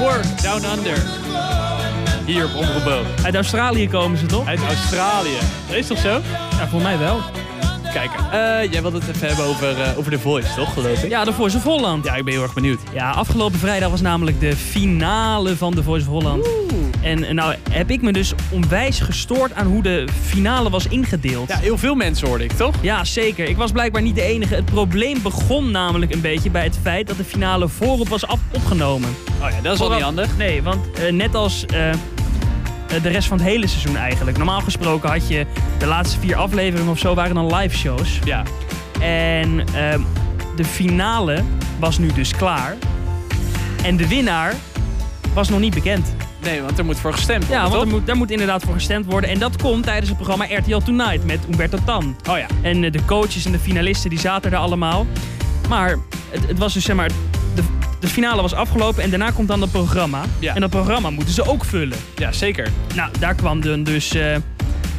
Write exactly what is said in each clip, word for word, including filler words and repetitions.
Work, Down Under. Hier op Omroep Bo. Uit Australië komen ze toch? Uit Australië. Dat is toch zo? Ja, volgens mij wel. Kijk, uh, jij wilde het even hebben over, uh, over The Voice, toch, geloof ik? Ja, The Voice of Holland. Ja, ik ben heel erg benieuwd. Ja, afgelopen vrijdag was namelijk de finale van The Voice of Holland. Oeh. En nou heb ik me dus onwijs gestoord aan hoe de finale was ingedeeld. Ja, heel veel mensen hoorde ik, toch? Ja, zeker. Ik was blijkbaar niet de enige. Het probleem begon namelijk een beetje bij het feit dat de finale voorop was af- opgenomen. Oh ja, dat is wel niet handig. Nee, want uh, net als uh, de rest van het hele seizoen eigenlijk. Normaal gesproken had je de laatste vier afleveringen of zo waren dan live shows. Ja. En uh, de finale was nu dus klaar. En de winnaar was nog niet bekend. Nee, want er moet voor gestemd worden, Ja, want toch? er moet, daar moet inderdaad voor gestemd worden. En dat komt tijdens het programma R T L Tonight met Umberto Tan. Oh ja. En uh, de coaches en de finalisten die zaten er allemaal. Maar het, het was dus zeg maar... De, de finale was afgelopen en daarna komt dan het programma. Ja. En dat programma moeten ze ook vullen. Ja, zeker. Nou, daar kwam dan dus... Uh, uh,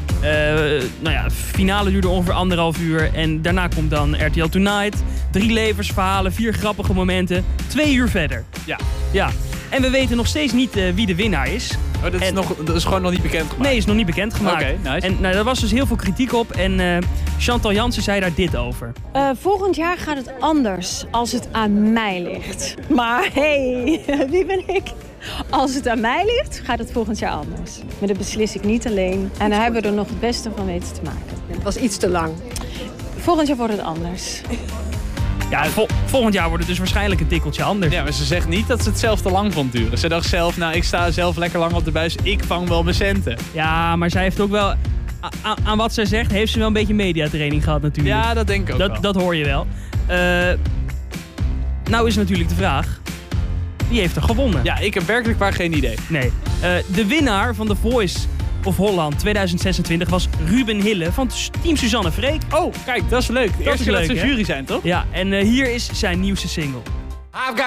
nou ja, de finale duurde ongeveer anderhalf uur. En daarna komt dan R T L Tonight. Drie levensverhalen, vier grappige momenten. Twee uur verder. Ja. Ja. En we weten nog steeds niet uh, wie de winnaar is. Oh, dat, is En- nog, dat is gewoon nog niet bekendgemaakt? Nee, is nog niet bekendgemaakt. Oké, nice. En nou, daar was dus heel veel kritiek op. En uh, Chantal Jansen zei daar dit over. Uh, volgend jaar gaat het anders als het aan mij ligt. Maar hey, wie ben ik? Als het aan mij ligt, gaat het volgend jaar anders. Maar dat beslis ik niet alleen. En daar hebben we er nog het beste van weten te maken. Het was iets te lang. Volgend jaar wordt het anders. Ja, vol- volgend jaar wordt het dus waarschijnlijk een tikkeltje anders. Ja, maar ze zegt niet dat ze het zelf te lang vond duren. Ze dacht zelf, nou, ik sta zelf lekker lang op de buis. Ik vang wel mijn centen. Ja, maar zij heeft ook wel... a- a- aan wat zij zegt, heeft ze wel een beetje mediatraining gehad natuurlijk. Ja, dat denk ik ook wel. dat, dat hoor je wel. Uh, nou is natuurlijk de vraag... Wie heeft er gewonnen? Ja, ik heb werkelijk waar geen idee. Nee. Uh, de winnaar van The Voice of Holland tweeduizend zesentwintig was Ruben Hille van Team Suzanne Freek. Oh, kijk, dat is leuk. De Dat eerste is keer leuk, dat ze hè? jury zijn, toch? Ja, en uh, hier is zijn nieuwste single. I've got